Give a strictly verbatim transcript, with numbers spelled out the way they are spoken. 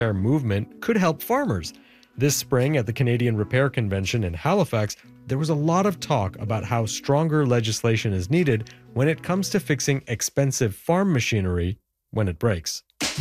movement could help farmers. This spring at the Canadian Repair Convention in Halifax, there was a lot of talk about how stronger legislation is needed when it comes to fixing expensive farm machinery when it breaks.